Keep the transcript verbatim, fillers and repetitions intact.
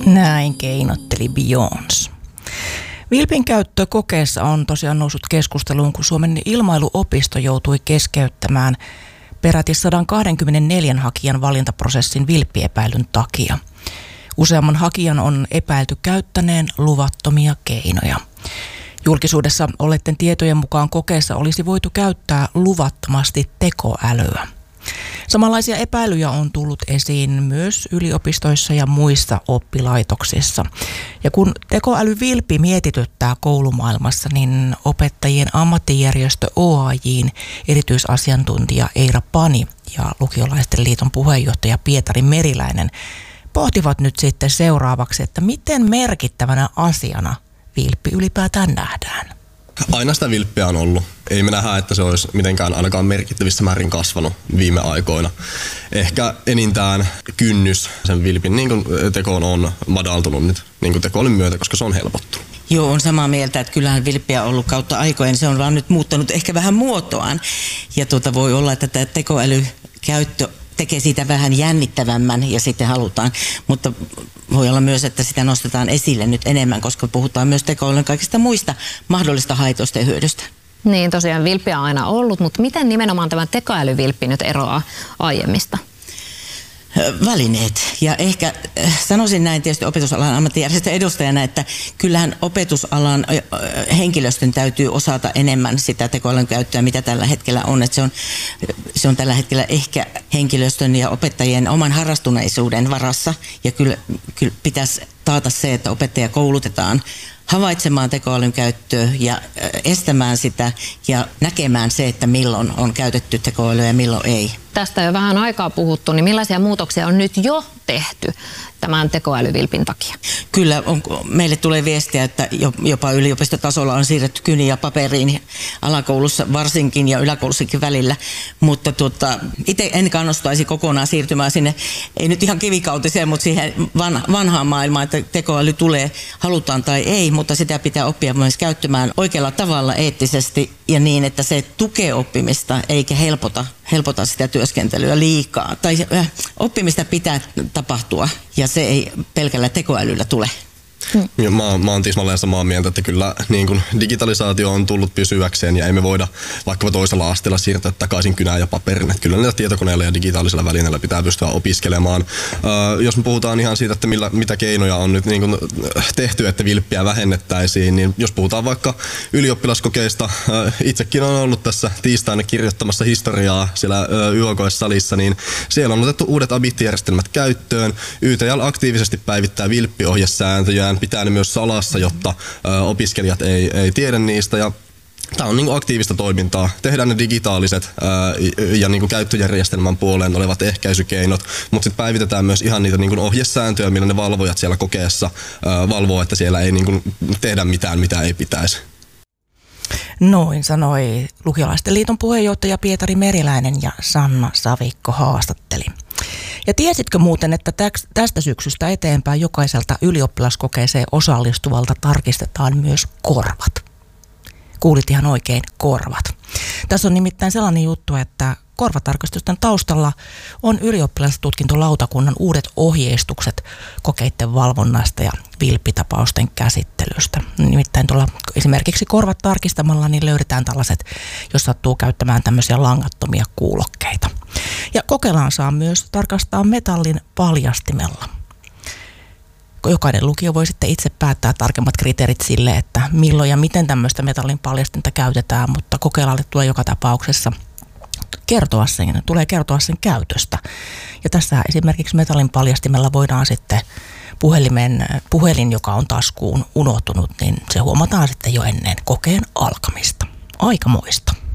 Näin keinotteli Beyoncé. Vilpin käyttö kokeessa on tosiaan noussut keskusteluun, kun Suomen ilmailuopisto joutui keskeyttämään peräti sata kaksikymmentäneljä hakijan valintaprosessin vilppiepäilyn takia. Useamman hakijan on epäilty käyttäneen luvattomia keinoja. Julkisuudessa olleiden tietojen mukaan kokeessa olisi voitu käyttää luvattomasti tekoälyä. Samanlaisia epäilyjä on tullut esiin myös yliopistoissa ja muissa oppilaitoksissa. Ja kun tekoälyvilppi mietityttää koulumaailmassa, niin opettajien ammattijärjestö O A J:n erityisasiantuntija Eira Pani ja Lukiolaisten liiton puheenjohtaja Pietari Meriläinen pohtivat nyt sitten seuraavaksi, että miten merkittävänä asiana vilppi ylipäätään nähdään. Aina sitä vilppiä on ollut. Ei me nähdä, että se olisi mitenkään ainakaan merkittävissä määrin kasvanut viime aikoina. Ehkä enintään kynnys sen vilpin niin kuin tekoon on madaltunut nyt niin kuin tekoälyn myötä, koska se on helpottunut. Joo, on samaa mieltä, että kyllähän vilppiä on ollut kautta aikojen. Se on vaan nyt muuttanut ehkä vähän muotoaan. Ja tuota voi olla, että tämä tekoälykäyttö tekee siitä vähän jännittävämmän ja sitten halutaan, mutta voi olla myös, että sitä nostetaan esille nyt enemmän, koska puhutaan myös tekoälyn kaikista muista mahdollista haitoista ja hyödystä. Niin, tosiaan vilppiä on aina ollut, mutta miten nimenomaan tämä tekoälyvilppi nyt eroaa aiemmista? Välineet. Ja ehkä sanoisin näin tietysti opetusalan ammattijärjestön edustajana, että kyllähän opetusalan henkilöstön täytyy osata enemmän sitä tekoälyn käyttöä, mitä tällä hetkellä on. Että se on, se on tällä hetkellä ehkä henkilöstön ja opettajien oman harrastuneisuuden varassa. Ja kyllä, kyllä pitäisi taata se, että opettaja koulutetaan havaitsemaan tekoälyn käyttöä ja estämään sitä ja näkemään se, että milloin on käytetty tekoälyä ja milloin ei. Tästä jo vähän aikaa puhuttu, niin millaisia muutoksia on nyt jo tehty tämän tekoälyvilpin takia? Kyllä, on, meille tulee viestiä, että jopa yliopistotasolla on siirretty kyniä paperiin alakoulussa varsinkin ja yläkoulussakin välillä, mutta tuota, itse en kannustaisi kokonaan siirtymään sinne, ei nyt ihan kivikautiseen, mutta siihen vanhaan maailmaan, että tekoäly tulee, halutaan tai ei, mutta sitä pitää oppia myös käyttämään oikealla tavalla eettisesti ja niin, että se tukee oppimista eikä helpota, helpota sitä työskentelyä liikaa. Tai äh, oppimista pitää tapahtua ja se ei pelkällä tekoälyllä tule. Hmm. Mä, mä oon tismalleen samaa mieltä, että kyllä niin kun digitalisaatio on tullut pysyväkseen ja ei me voida vaikka toisella asteella siirtää takaisin kynään ja paperin. Että kyllä näillä tietokoneilla ja digitaalisella välineillä pitää pystyä opiskelemaan. Äh, jos me puhutaan ihan siitä, että millä, mitä keinoja on nyt niin kun tehty, että vilppiä vähennettäisiin, niin jos puhutaan vaikka ylioppilaskokeista, äh, itsekin on ollut tässä tiistaina kirjoittamassa historiaa siellä äh, Y O K-salissa, niin siellä on otettu uudet abittijärjestelmät käyttöön. Y T L aktiivisesti päivittää vilppiohjesääntöjään, pitää ne myös salassa, jotta ö, opiskelijat ei, ei tiedä niistä. Ja tämä on niin kuin aktiivista toimintaa. Tehdään ne digitaaliset ö, ja niin kuin käyttöjärjestelmän puoleen olevat ehkäisykeinot, mutta sitten päivitetään myös ihan niitä niin kuin ohjesääntöjä, millä ne valvojat siellä kokeessa ö, valvoo, että siellä ei niin kuin tehdä mitään, mitä ei pitäisi. Noin sanoi Lukiolaisten liiton puheenjohtaja Pietari Meriläinen ja Sanna Savikko haastatteli. Ja tiesitkö muuten, että tästä syksystä eteenpäin jokaiselta ylioppilaskokeeseen osallistuvalta tarkistetaan myös korvat? Kuulit ihan oikein, korvat. Tässä on nimittäin sellainen juttu, että korvatarkastusten taustalla on ylioppilastutkintolautakunnan uudet ohjeistukset kokeiden valvonnasta ja vilppitapausten käsittelystä. Nimittäin tuolla esimerkiksi korvat tarkistamalla niin löydetään tällaiset, jos sattuu käyttämään tämmöisiä langattomia kuulokkeita. Ja kokelaan saa myös tarkastaa metallin paljastimella. Jokainen lukio voi sitten itse päättää tarkemmat kriteerit sille, että milloin ja miten tämmöistä metallin paljastinta käytetään, mutta kokeilaalle tulee joka tapauksessa kertoa sen, tulee kertoa sen käytöstä. Ja tässä esimerkiksi metallin paljastimella voidaan sitten puhelimen, puhelin, joka on taskuun unohtunut, niin se huomataan sitten jo ennen kokeen alkamista. Aikamoista.